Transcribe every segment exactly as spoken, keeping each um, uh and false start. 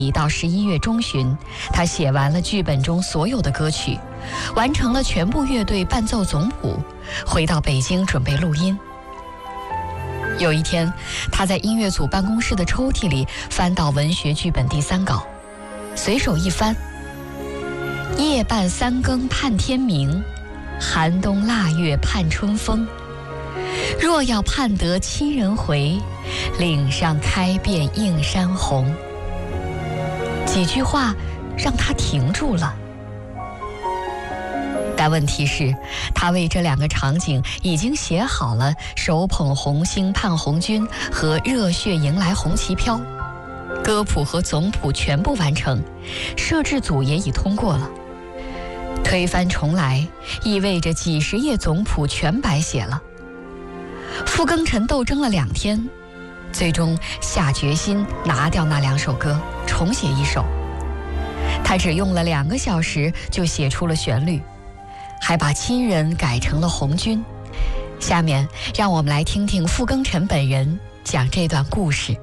到十一月中旬，他写完了剧本中所有的歌曲，完成了全部乐队伴奏总谱，回到北京准备录音。有一天，他在音乐组办公室的抽屉里翻到文学剧本第三稿，随手一翻，夜半三更盼天明，寒冬腊月盼春风。若要盼得亲人回，岭上开遍映山红。几句话让他停住了，但问题是，他为这两个场景已经写好了手捧红星盼红军和热血迎来红旗飘，歌谱和总谱全部完成，摄制组也已通过了。推翻重来意味着几十页总谱全白写了。傅庚辰斗争了两天，最终下决心拿掉那两首歌，重写一首。他只用了两个小时就写出了旋律，还把亲人改成了红军。下面让我们来听听傅庚辰本人讲这段故事。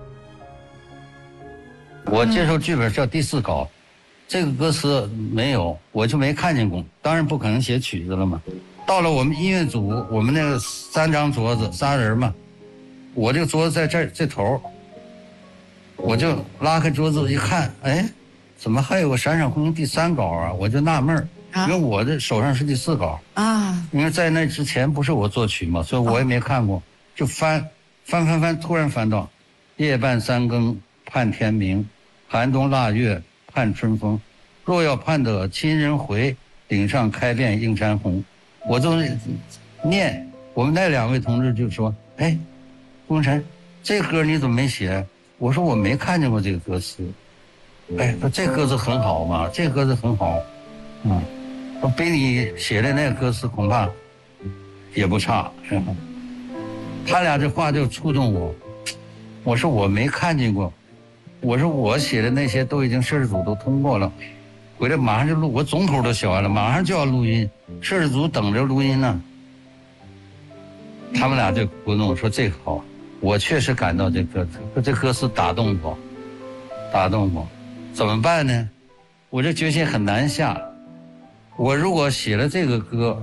我接受剧本叫第四稿，这个歌词没有，我就没看见过，当然不可能写曲子了嘛。到了我们音乐组，我们那个三张桌子，仨人嘛，我这个桌子在这这头，我就拉开桌子一看，哎，怎么还有个《闪闪红星》第三稿啊？我就纳闷儿，因为我的手上是第四稿啊，因为在那之前不是我作曲嘛，所以我也没看过，就翻翻翻翻，突然翻到夜半三更盼天明，寒冬腊月盼春风，若要盼得亲人回，顶上开遍映山红。我就念，我们那两位同志就说，哎，傅庚辰，这歌你怎么没写？我说我没看见过这个歌词。哎，说这歌词很好嘛，这歌词很好，嗯，说比你写的那个歌词恐怕也不差。他俩这话就触动我，我说我没看见过，我说我写的那些都已经摄制组都通过了，回来马上就录，我总谱都写完了，马上就要录音，摄制组等着录音呢。他们俩就鼓动说这个好，我确实感到这歌词，这歌词打动我，打动我。怎么办呢？我这决心很难下。我如果写了这个歌，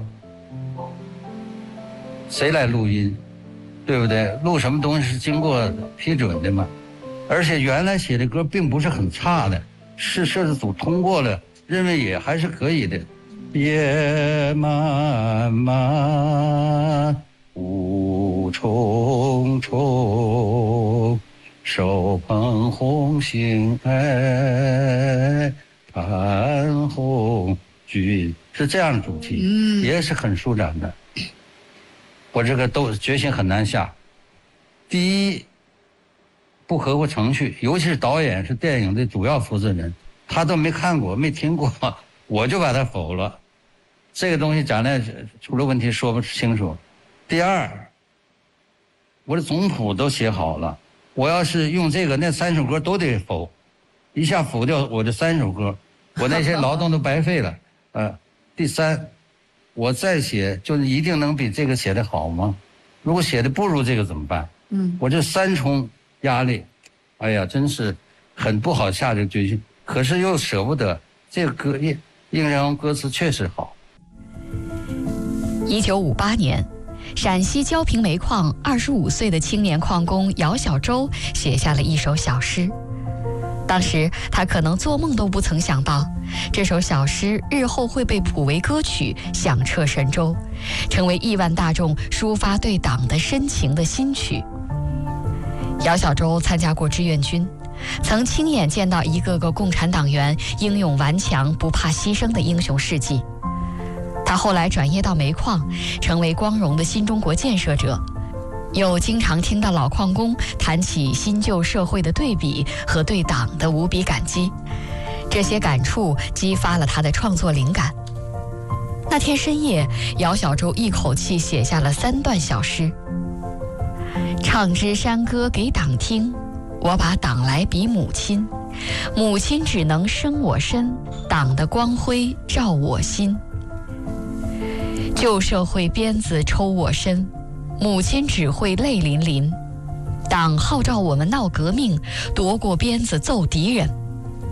谁来录音？对不对？录什么东西是经过批准的嘛？而且原来写的歌并不是很差的，是摄制组通过了，认为也还是可以的。夜漫漫雾重重，手捧红星哎，盼红军，是这样的主题，嗯，也是很舒展的。我这个都决心很难下。第一，不合乎程序，尤其是导演是电影的主要负责人，他都没看过没听过，我就把他否了。这个东西将来出了问题说不清楚。第二，我的总谱都写好了，我要是用这个，那三首歌都得否，一下否掉我这三首歌，我那些劳动都白费了。呃，第三，我再写就是一定能比这个写得好吗？如果写的不如这个怎么办？嗯，我这三重压力，哎呀，真是很不好下这个决心，可是又舍不得。这个歌应应然歌词确实好。 一九五八年，陕西焦平煤矿二十五岁的青年矿工姚小舟写下了一首小诗。当时他可能做梦都不曾想到，这首小诗日后会被谱为歌曲，响彻神州，成为亿万大众抒发对党的深情的新曲。姚小舟参加过志愿军，曾亲眼见到一个个共产党员英勇顽强、不怕牺牲的英雄事迹。他后来转业到煤矿，成为光荣的新中国建设者，又经常听到老矿工谈起新旧社会的对比和对党的无比感激，这些感触激发了他的创作灵感。那天深夜，姚小舟一口气写下了三段小诗：唱支山歌给党听，我把党来比母亲，母亲只能生我身，党的光辉照我心。旧社会鞭子抽我身，母亲只会泪淋淋，党号召我们闹革命，夺过鞭子揍敌人。